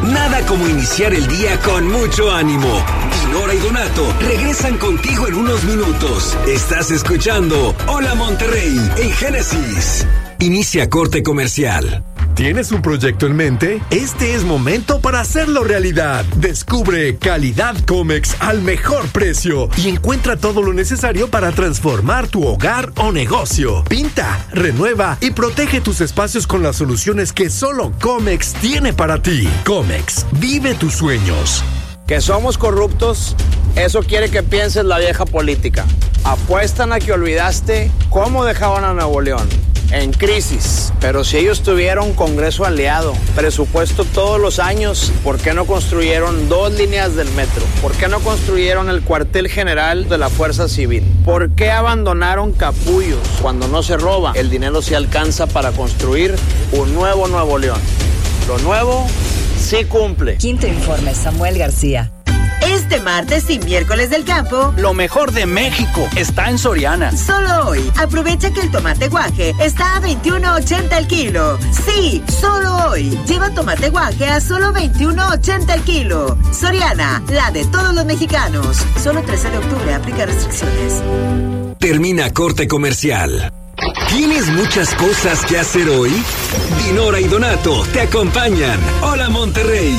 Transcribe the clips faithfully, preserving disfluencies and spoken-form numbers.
Nada como iniciar el día con mucho ánimo. Dinora y Donato regresan contigo en unos minutos. Estás escuchando Hola Monterrey en Génesis. Inicia corte comercial. ¿Tienes un proyecto en mente? Este es momento para hacerlo realidad. Descubre Calidad Comex al mejor precio y encuentra todo lo necesario para transformar tu hogar o negocio. Pinta, renueva y protege tus espacios con las soluciones que solo Comex tiene para ti. Comex, vive tus sueños. Que somos corruptos, eso quiere que pienses la vieja política. Apuestan a que olvidaste cómo dejaban a Nuevo León. En crisis, pero si ellos tuvieron Congreso aliado, presupuesto todos los años, ¿por qué no construyeron dos líneas del metro? ¿Por qué no construyeron el cuartel general de la Fuerza Civil? ¿Por qué abandonaron capullos? Cuando no se roba, el dinero se alcanza para construir un nuevo Nuevo León. Lo nuevo sí cumple. Quinto informe, Samuel García. Este martes y miércoles del campo, lo mejor de México está en Soriana. Solo hoy, aprovecha que el tomate guaje está a veintiuno ochenta el kilo. Sí, solo hoy. Lleva tomate guaje a solo veintiuno ochenta el kilo. Soriana, la de todos los mexicanos. Solo trece de octubre, aplica restricciones. Termina corte comercial. ¿Tienes muchas cosas que hacer hoy? Dinora y Donato te acompañan. Hola Monterrey.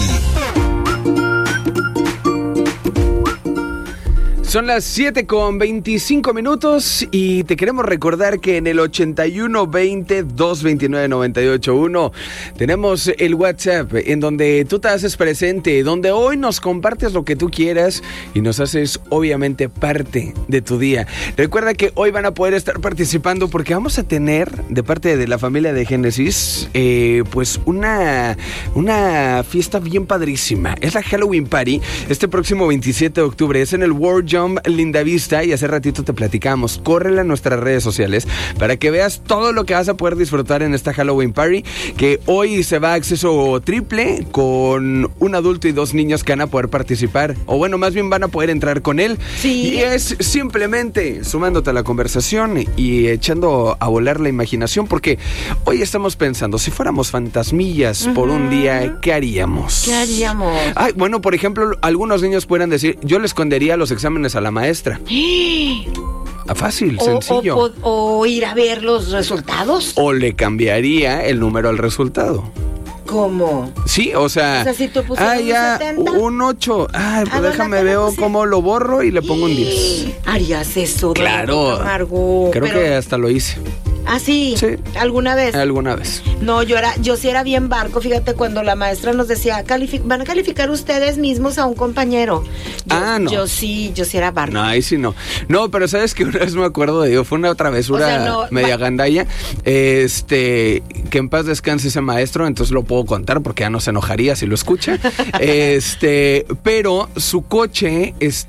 Son las siete con veinticinco minutos y te queremos recordar que en el ochenta y uno veinte, doscientos veintinueve, noventa y ocho uno tenemos el WhatsApp en donde tú te haces presente, donde hoy nos compartes lo que tú quieras y nos haces obviamente parte de tu día. Recuerda que hoy van a poder estar participando porque vamos a tener de parte de la familia de Génesis eh, pues una, una fiesta bien padrísima. Es la Halloween Party este próximo veintisiete de octubre. Es en el World Jump Lindavista y hace ratito te platicamos. Córrele a nuestras redes sociales para que veas todo lo que vas a poder disfrutar en esta Halloween Party, que hoy se va a acceso triple con un adulto y dos niños que van a poder participar, o bueno, más bien van a poder entrar con él. Sí. Y es simplemente sumándote a la conversación y echando a volar la imaginación, porque hoy estamos pensando, si fuéramos fantasmillas uh-huh. por un día, ¿qué haríamos? ¿Qué haríamos? Ay, bueno, por ejemplo, algunos niños pueden decir, yo le escondería los exámenes a la maestra. Fácil, o, sencillo. O, o, o ir a ver los resultados. O le cambiaría el número al resultado. ¿Cómo? Sí, o sea, o sea si tú pusieras ah, ya, un setenta, un ocho. Ay, pues ¿a déjame veo cómo lo borro y le pongo un diez. ¿Harías eso? Claro. Margo, creo pero... que hasta lo hice. ¿Ah, sí? Sí. ¿Alguna vez? Alguna vez. No, yo era, yo sí era bien barco, fíjate, cuando la maestra nos decía, calific- van a calificar ustedes mismos a un compañero. Yo, ah, no. Yo sí, yo sí era barco. No, ahí sí no. No, pero sabes que una vez me acuerdo de ello, fue una travesura o sea, no, media va- gandalla. Este, que en paz descanse ese maestro, entonces lo puedo contar porque ya no se enojaría si lo escucha. este, pero su coche, es,